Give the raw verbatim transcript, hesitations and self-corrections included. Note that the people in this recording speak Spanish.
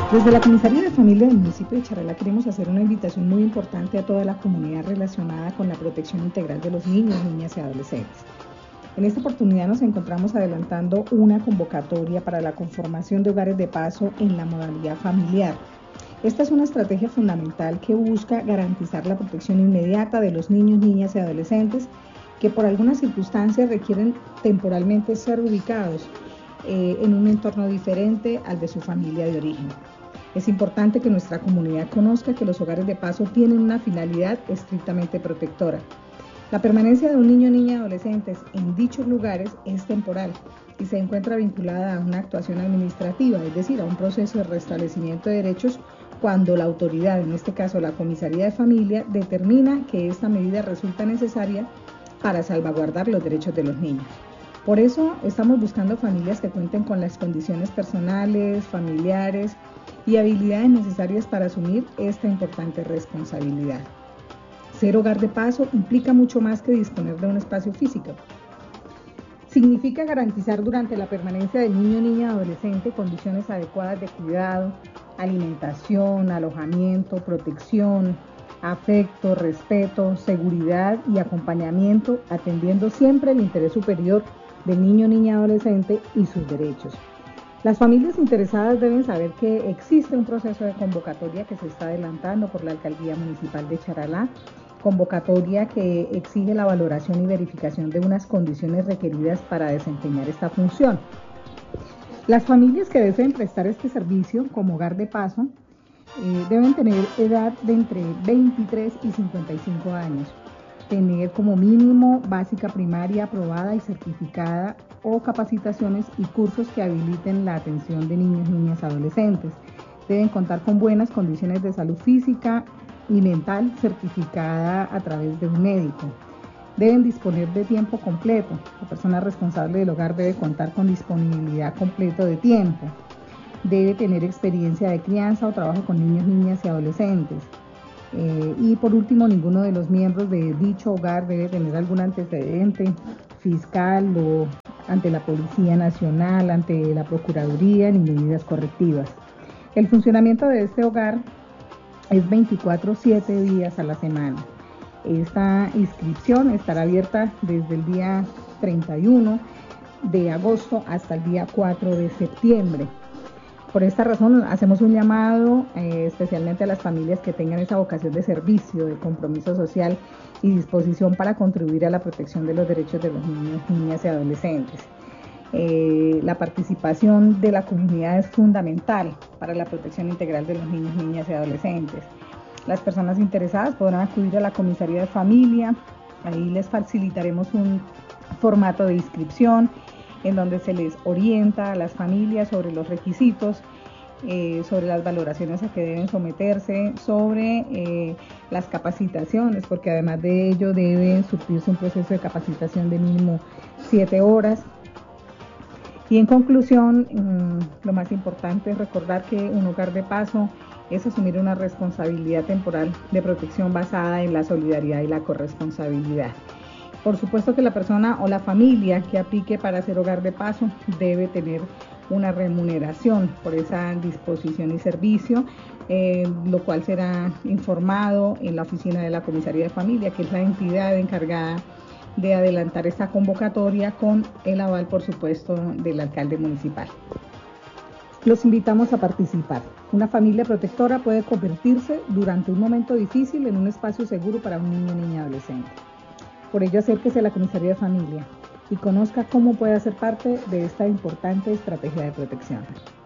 Desde la Comisaría de Familia del municipio de Charalá queremos hacer una invitación muy importante a toda la comunidad relacionada con la protección integral de los niños, niñas y adolescentes. En esta oportunidad nos encontramos adelantando una convocatoria para la conformación de hogares de paso en la modalidad familiar. Esta es una estrategia fundamental que busca garantizar la protección inmediata de los niños, niñas y adolescentes que por algunas circunstancias requieren temporalmente ser ubicados eh, en un entorno diferente al de su familia de origen. Es importante que nuestra comunidad conozca que los hogares de paso tienen una finalidad estrictamente protectora. La permanencia de un niño, niña y adolescentes en dichos lugares es temporal y se encuentra vinculada a una actuación administrativa, es decir, a un proceso de restablecimiento de derechos cuando la autoridad, en este caso la Comisaría de Familia, determina que esta medida resulta necesaria para salvaguardar los derechos de los niños. Por eso estamos buscando familias que cuenten con las condiciones personales, familiares y habilidades necesarias para asumir esta importante responsabilidad. Ser hogar de paso implica mucho más que disponer de un espacio físico. Significa garantizar durante la permanencia del niño, niña, adolescente condiciones adecuadas de cuidado, alimentación, alojamiento, protección, afecto, respeto, seguridad y acompañamiento, atendiendo siempre el interés superior del niño, niña, adolescente y sus derechos. Las familias interesadas deben saber que existe un proceso de convocatoria que se está adelantando por la Alcaldía Municipal de Charalá, convocatoria que exige la valoración y verificación de unas condiciones requeridas para desempeñar esta función. Las familias que deseen prestar este servicio como hogar de paso eh, deben tener edad de entre veintitrés y cincuenta y cinco años, tener como mínimo básica primaria aprobada y certificada o capacitaciones y cursos que habiliten la atención de niños, niñas y adolescentes. Deben contar con buenas condiciones de salud física y mental certificada a través de un médico. Deben disponer de tiempo completo. La persona responsable del hogar debe contar con disponibilidad completa de tiempo. Debe tener experiencia de crianza o trabajo con niños, niñas y adolescentes. Eh, y por último, ninguno de los miembros de dicho hogar debe tener algún antecedente fiscal o ante la Policía Nacional, ante la Procuraduría, ni medidas correctivas. El funcionamiento de este hogar es veinticuatro siete días a la semana. Esta inscripción estará abierta desde el día treinta y uno de agosto hasta el día cuatro de septiembre. Por esta razón hacemos un llamado eh, especialmente a las familias que tengan esa vocación de servicio, de compromiso social y disposición para contribuir a la protección de los derechos de los niños, niñas y adolescentes. Eh, la participación de la comunidad es fundamental para la protección integral de los niños, niñas y adolescentes. Las personas interesadas podrán acudir a la Comisaría de Familia, ahí les facilitaremos un formato de inscripción en donde se les orienta a las familias sobre los requisitos, eh, sobre las valoraciones a que deben someterse, sobre eh, las capacitaciones, porque además de ello deben surtirse un proceso de capacitación de mínimo siete horas. Y en conclusión, mmm, lo más importante es recordar que un hogar de paso es asumir una responsabilidad temporal de protección basada en la solidaridad y la corresponsabilidad. Por supuesto que la persona o la familia que aplique para ser hogar de paso debe tener una remuneración por esa disposición y servicio, eh, lo cual será informado en la oficina de la Comisaría de Familia, que es la entidad encargada de adelantar esta convocatoria con el aval, por supuesto, del alcalde municipal. Los invitamos a participar. Una familia protectora puede convertirse durante un momento difícil en un espacio seguro para un niño, niña, adolescente. Por ello, acérquese a la Comisaría de Familia y conozca cómo puede hacer parte de esta importante estrategia de protección.